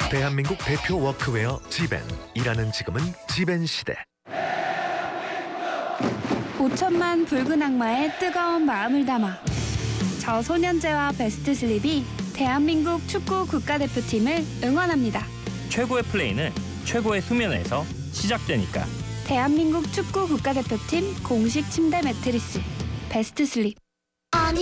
대한민국 대표 워크웨어 지벤. 일하는 지금은 지벤 시대. 5천만 붉은 악마의 뜨거운 마음을 담아 저 소년제와 베스트 슬립이 대한민국 축구 국가대표팀을 응원합니다. 최고의 플레이는 최고의 수면에서 시작되니까. 대한민국 축구 국가대표팀 공식 침대 매트리스 베스트 슬립.